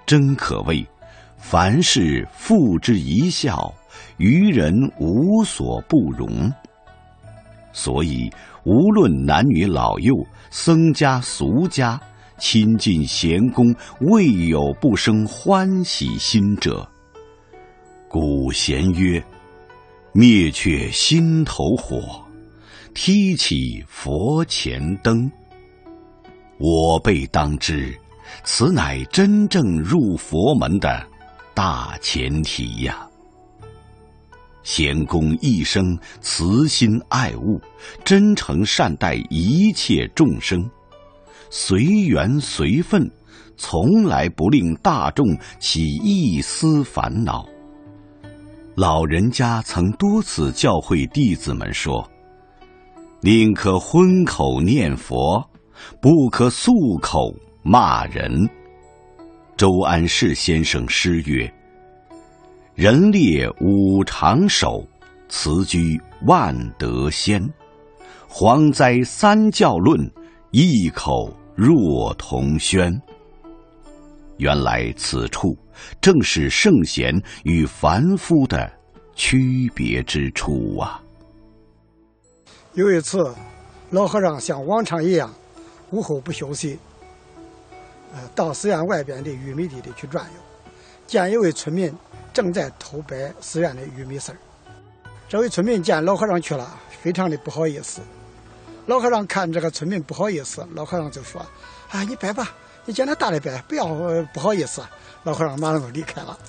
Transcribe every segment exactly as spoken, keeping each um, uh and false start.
真可谓凡事付之一笑，于人无所不容。所以无论男女老幼，僧家俗家，亲近贤公，未有不生欢喜心者。古贤曰：灭却心头火，提起佛前灯。我辈当知，此乃真正入佛门的大前提呀。贤公一生慈心爱物，真诚善待一切众生，随缘随分，从来不令大众起一丝烦恼。老人家曾多次教诲弟子们说：宁可荤口念佛，不可素口骂人。周安世先生诗曰：人列五常首，辞居万德先。蝗灾三教论，异口若同轩。原来此处正是圣贤与凡夫的区别之处啊。 有一次，老和尚像往常一样，午后不休息，呃，到寺院外边的玉米地里去转悠，见一位村民正在偷掰寺院的玉米丝儿。这位村民见老和尚去了，非常的不好意思。老和尚看这个村民不好意思，老和尚就说：啊，你掰吧，你见他大的掰，不要、呃、不好意思。老和尚马上就离开了。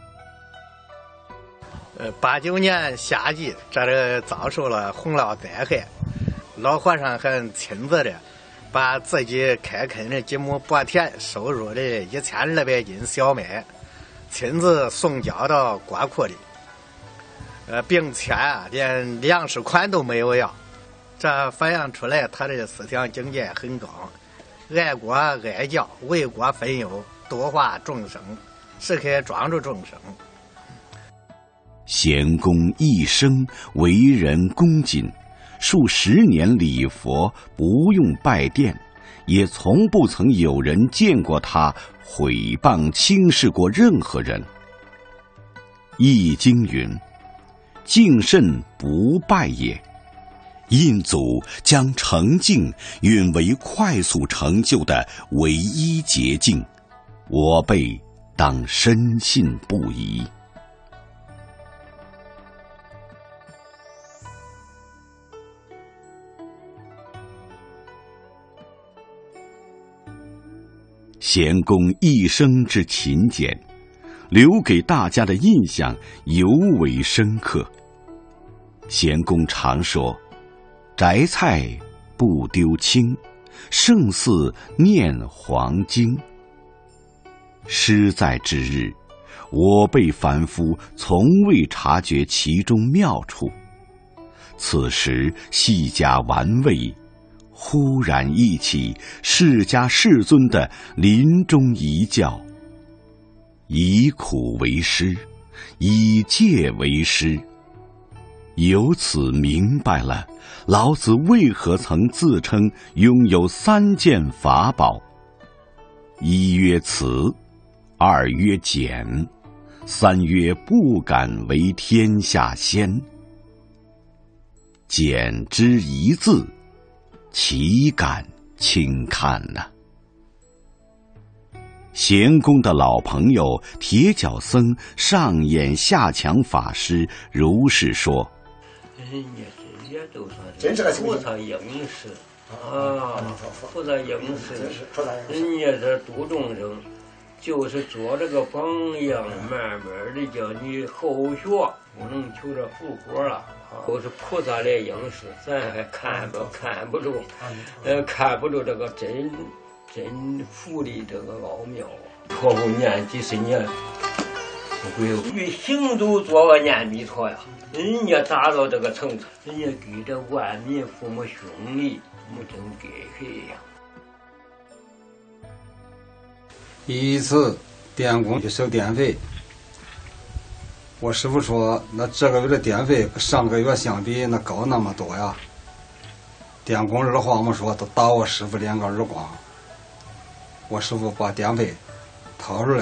呃，八九年夏季，这里遭受了洪涝灾害，老和尚还亲自的把自己开垦的几亩薄田收入的一千二百斤小麦，亲自送交到国库里，呃，并且啊，连粮食款都没有要。这反映出来他的思想境界很高，爱国爱教，为国分忧，度化众生，时刻庄助众生。 贤公一生为人恭谨，数十年礼佛，不用拜殿，也从不曾有人见过他毁谤轻视过任何人。易经云：敬慎不败也。印祖将诚敬允为快速成就的唯一捷径，我辈当深信不疑。贤公一生之勤俭，留给大家的印象尤为深刻。贤公常说：摘菜不丢青，胜似念黄经。诗在之日，我辈凡夫从未察觉其中妙处，此时细加玩味，忽然忆起释迦世尊的临终遗教：以苦为师，以戒为师。由此明白了老子为何曾自称拥有三件法宝：一曰慈，二曰俭，三曰不敢为天下先。俭之一字，岂敢轻看呢、啊？贤公的老朋友铁脚僧上演下强法师如是说： 人家这些都算是菩萨应时啊，菩萨应时，人家这度众生，就是做这个榜样，慢慢的叫你后学，不能求着复活了。都是菩萨来应时，咱还看不看不住，呃，看不住这个真真佛的这个奥妙啊！以后念几十年，不会与行走做个念弥陀呀。人家达到这个程度，人家给这万民父母兄弟，没真给谁呀？ 一次电工去收电费，我师傅说，那这个月的电费跟上个月相比，那高那么多呀。电工二话没说，都打我师傅两个耳光。我师傅把电费掏出来。